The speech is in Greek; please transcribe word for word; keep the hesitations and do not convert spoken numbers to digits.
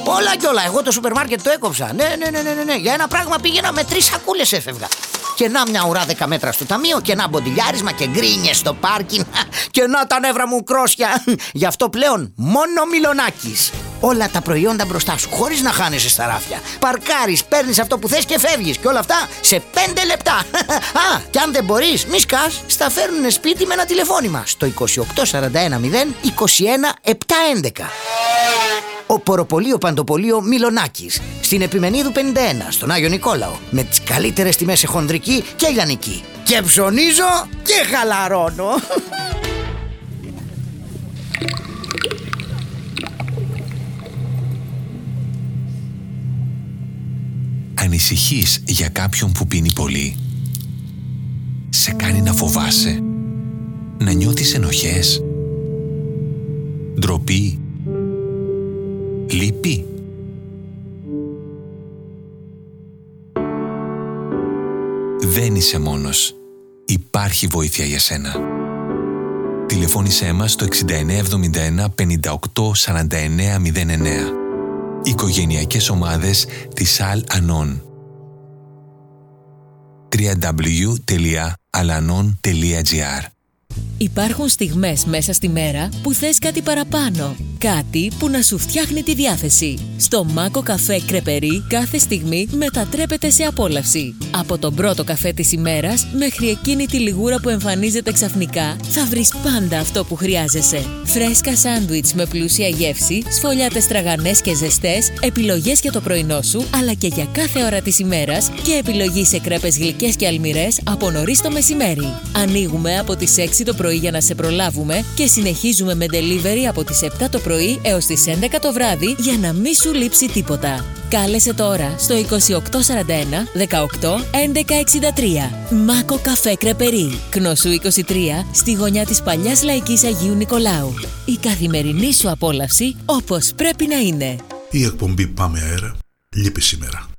Όλα κι όλα. Εγώ το σούπερ μάρκετ το έκοψα. Ναι, ναι, ναι, ναι, ναι. Για ένα πράγμα πήγαινα με τρεις σακούλες έφευγα. Και να μια ουρά δέκα μέτρα στο ταμείο, και να μποντιλιάρισμα και γκρίνιες στο πάρκινγκ. Και να τα νεύρα μου κρόσια. Γι' αυτό πλέον μόνο Μιλονάκης. Όλα τα προϊόντα μπροστά σου, χωρίς να χάνεσαι στα ράφια. Παρκάρεις, παίρνεις αυτό που θες και φεύγεις. Και όλα αυτά σε πέντε λεπτά. Α, και αν δεν μπορείς, μη σκάς, στα φέρνουνε σπίτι με ένα τηλεφώνημα στο είκοσι οκτώ σαράντα ένα μηδέν είκοσι ένα επτακόσια έντεκα. Οποροπολείο Παντοπολείο Μιλονάκης, στην Επιμενίδου πενήντα ένα, στον Άγιο Νικόλαο, με τις καλύτερες τιμές σε χονδρική και λιανική. Και ψωνίζω και χαλαρώνω. Ανησυχείς για κάποιον που πίνει πολύ? Σε κάνει να φοβάσαι, να νιώθεις ενοχές, ντροπή, λύπη? Δεν είσαι μόνος. Υπάρχει βοήθεια για σένα. Τηλεφώνησέ μας στο εξήντα εννέα εβδομήντα ένα πενήντα οκτώ σαράντα εννέα μηδέν εννέα. Οικογενειακές ομάδες της Al-Anon. double-u double-u double-u τελεία alanon τελεία gr. Υπάρχουν στιγμές μέσα στη μέρα που θες κάτι παραπάνω. Κάτι που να σου φτιάχνει τη διάθεση. Στο Μάκο Καφέ Κρεπερί κάθε στιγμή μετατρέπεται σε απόλαυση. Από τον πρώτο καφέ της ημέρας μέχρι εκείνη τη λιγούρα που εμφανίζεται ξαφνικά, θα βρεις πάντα αυτό που χρειάζεσαι. Φρέσκα σάντουιτς με πλούσια γεύση, σφολιάτες τραγανές και ζεστές, επιλογές για το πρωινό σου αλλά και για κάθε ώρα της ημέρας και επιλογή σε κρέπες γλυκές και αλμυρές από νωρίς το μεσημέρι. Ανοίγουμε από τις έξι το πρωί για να σε προλάβουμε και συνεχίζουμε με delivery από τις επτά το πρωί έως τις έντεκα το βράδυ για να μην σου λείψει τίποτα. Κάλεσε τώρα στο είκοσι οκτώ σαράντα ένα δεκαοκτώ έντεκα εξήντα τρία. Μάκο Καφέ Κρεπερί, Κνωσού είκοσι τρία, στη γωνιά της παλιάς Λαϊκής Αγίου Νικολάου. Η καθημερινή σου απόλαυση όπως πρέπει να είναι. Η εκπομπή Πάμε Αέρα λείπει σήμερα.